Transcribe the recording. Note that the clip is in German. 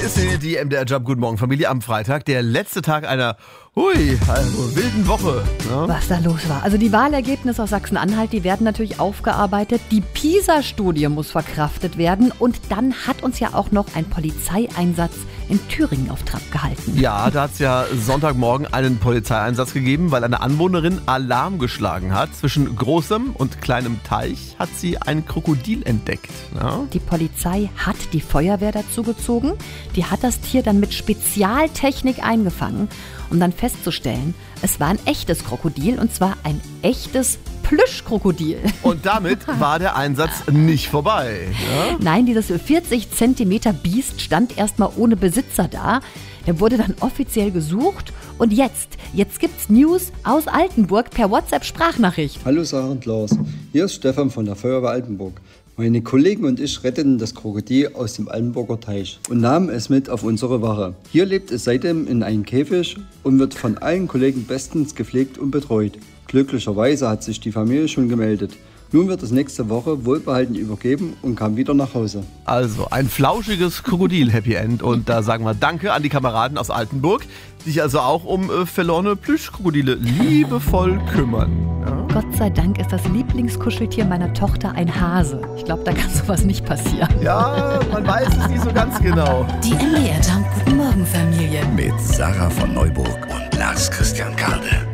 ist die MDR Job Guten Morgen Familie am Freitag, der letzte Tag einer wilden Woche. Ja? Was da los war. Also die Wahlergebnisse aus Sachsen-Anhalt, die werden natürlich aufgearbeitet. Die PISA-Studie muss verkraftet werden. Und dann hat uns ja auch noch ein Polizeieinsatz in Thüringen auf Trab gehalten. Ja, da hat es ja Sonntagmorgen einen Polizeieinsatz gegeben, weil eine Anwohnerin Alarm geschlagen hat. Zwischen großem und kleinem Teich hat sie ein Krokodil entdeckt. Ja? Die Polizei hat die Feuerwehr dazu gezogen. Die hat das Tier dann mit Spezialtechnik eingefangen, um dann festzustellen, es war ein echtes Krokodil, und zwar ein echtes Plüschkrokodil. Und damit war der Einsatz nicht vorbei. Ja? Nein, dieses 40 Zentimeter Biest stand erstmal ohne Besitzer da. Der wurde dann offiziell gesucht. Und jetzt gibt's News aus Altenburg per WhatsApp-Sprachnachricht. Hallo Sarah und Lars, hier ist Stefan von der Feuerwehr Altenburg. Meine Kollegen und ich retteten das Krokodil aus dem Altenburger Teich und nahmen es mit auf unsere Wache. Hier lebt es seitdem in einem Käfig und wird von allen Kollegen bestens gepflegt und betreut. Glücklicherweise hat sich die Familie schon gemeldet. Nun wird es nächste Woche wohlbehalten übergeben und kam wieder nach Hause. Also ein flauschiges Krokodil-Happy End. Und da sagen wir Danke an die Kameraden aus Altenburg, die sich also auch um verlorene Plüschkrokodile liebevoll kümmern. Ja? Gott sei Dank ist das Lieblingskuscheltier meiner Tochter ein Hase. Ich glaube, da kann sowas nicht passieren. Ja, man weiß es nicht so ganz genau. Die MDR Job Guten Morgen Familie. Mit Sarah von Neuburg und Lars Christian Kade.